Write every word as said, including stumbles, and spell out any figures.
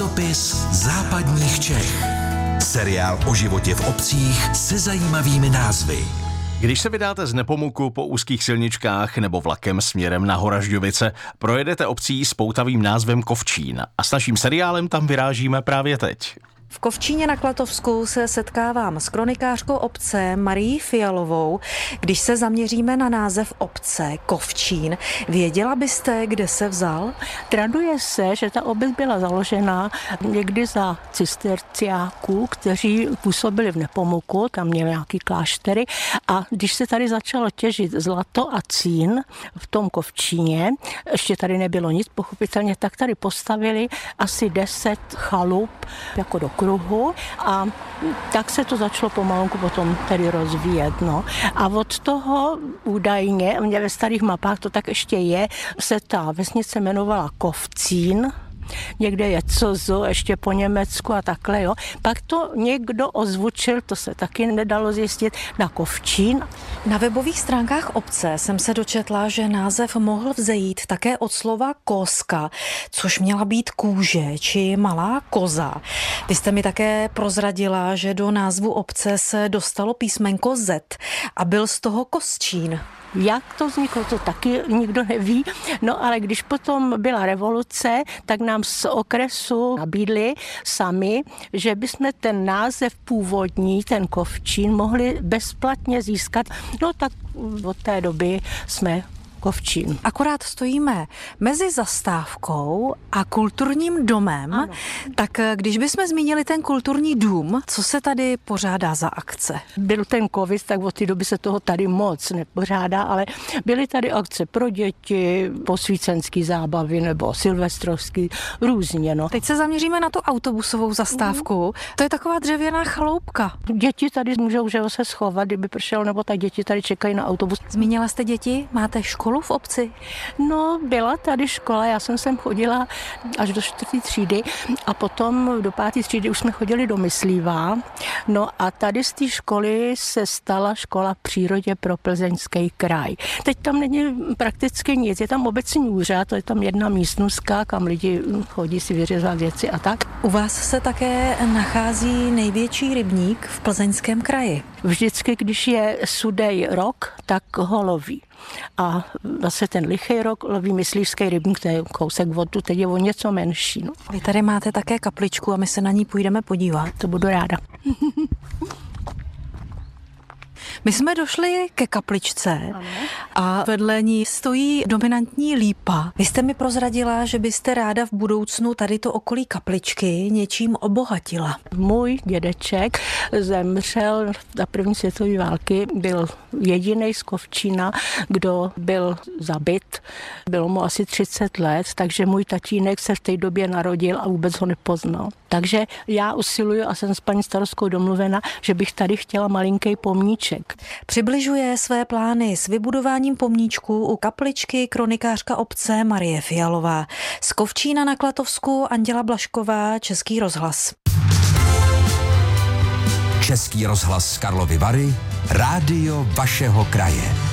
Listopis západních Čech. Seriál o životě v obcích se zajímavými názvy. Když se vydáte z Nepomuku po úzkých silničkách nebo vlakem směrem na Horažďovice, projedete obcí s poutavým názvem Kovčín a s naším seriálem tam vyrážíme právě teď. V Kovčíně na Klatovsku se setkávám s kronikářkou obce Marií Fialovou. Když se zaměříme na název obce Kovčín, věděla byste, kde se vzal? Traduje se, že ta obec byla založena někdy za cisterciáků, kteří působili v Nepomuku, tam měli nějaký kláštery, a když se tady začalo těžit zlato a cín v tom Kovčíně, ještě tady nebylo nic, pochopitelně, tak tady postavili asi deset chalup jako do kruhu a tak se to začalo pomalonku potom tedy rozvíjet. No. A od toho údajně, ve starých mapách to tak ještě je, se ta vesnice jmenovala Kovcín, někde je Cozo, ještě po Německu a takhle, jo. Pak to někdo ozvučil, to se taky nedalo zjistit, na Kovčín. Na webových stránkách obce jsem se dočetla, že název mohl vzejít také od slova koska, což měla být kůže či malá koza. Vy jste mi také prozradila, že do názvu obce se dostalo písmenko Z a byl z toho Kosčín. Jak to vzniklo, to taky nikdo neví. No ale když potom byla revoluce, tak nám z okresu nabídli sami, že bychom ten název původní, ten Kovčín, mohli bezplatně získat. No tak od té doby jsme Kovčín. Akorát stojíme mezi zastávkou a kulturním domem, ano. Tak když bychom zmínili ten kulturní dům, co se tady pořádá za akce? Byl ten covid, tak od té doby se toho tady moc nepořádá, ale byly tady akce pro děti, posvícenský zábavy nebo silvestrovský, různě. No. Teď se zaměříme na tu autobusovou zastávku. Mm. To je taková dřevěná chaloupka. Děti tady můžou že se schovat, kdyby přišel, nebo tak děti tady čekají na autobus. Zmínila jste děti? Máte školu v obci? No, byla tady škola, já jsem sem chodila až do čtvrté třídy a potom do páté třídy už jsme chodili do Myslívá. No a tady z té školy se stala škola v přírodě pro Plzeňský kraj. Teď tam není prakticky nic, je tam obecní úřad, to je tam jedna místnostka, kam lidi chodí si vyřezat věci a tak. U vás se také nachází největší rybník v Plzeňském kraji. Vždycky, když je sudej rok, tak ho loví. A zase ten lichý rok loví Myslívský rybník, to je kousek vodu, teď je o něco menší. No. Vy tady máte také kapličku a my se na ní půjdeme podívat. To budu ráda. My jsme došli ke kapličce a vedle ní stojí dominantní lípa. Vy jste mi prozradila, že byste ráda v budoucnu tady to okolí kapličky něčím obohatila. Můj dědeček zemřel za první světové války, byl jedinej z Kovčína, kdo byl zabit. Bylo mu asi třicet let, takže můj tatínek se v té době narodil a vůbec ho nepoznal. Takže já usiluju a jsem s paní starostkou domluvena, že bych tady chtěla malinký pomníček. Přibližuje své plány s vybudováním pomníčku u kapličky kronikářka obce Marie Fialová. Z Kovčína na Klatovsku Anděla Blažková, Český rozhlas. Český rozhlas Karlovy Vary, rádio vašeho kraje.